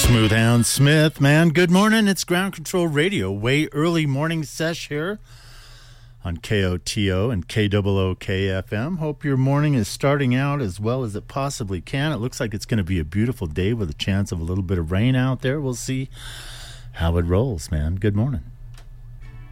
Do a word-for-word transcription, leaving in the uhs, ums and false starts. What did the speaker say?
Smooth Hound Smith, man. Good morning. It's Ground Control Radio. Way early morning sesh here on K O T O and K O O K F M. Hope your morning is starting out as well as it possibly can. It looks like it's going to be a beautiful day with a chance of a little bit of rain out there. We'll see how it rolls, man. Good morning.